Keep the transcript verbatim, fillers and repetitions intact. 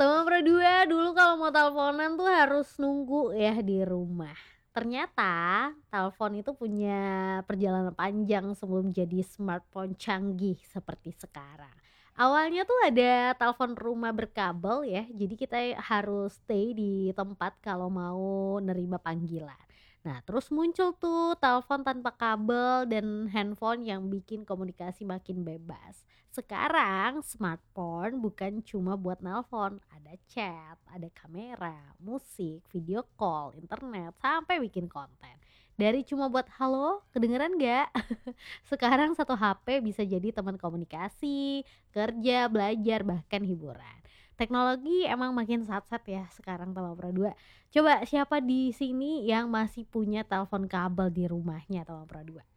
Sama Pro dua dulu kalau mau teleponan tuh harus nunggu ya di rumah. Ternyata telepon itu punya perjalanan panjang sebelum jadi smartphone canggih seperti sekarang. Awalnya tuh ada telepon rumah berkabel ya, jadi kita harus stay di tempat kalau mau nerima panggilan. Nah, terus muncul tuh telepon tanpa kabel dan handphone yang bikin komunikasi makin bebas. Sekarang smartphone bukan cuma buat nelpon, ada chat, ada kamera, musik, video call, internet, sampai bikin konten. Dari cuma buat halo, kedengeran nggak? Sekarang satu H P bisa jadi teman komunikasi, kerja, belajar, bahkan hiburan. Teknologi emang makin satset ya sekarang Tama Pro dua. Coba siapa di sini yang masih punya telepon kabel di rumahnya Tama Pro dua?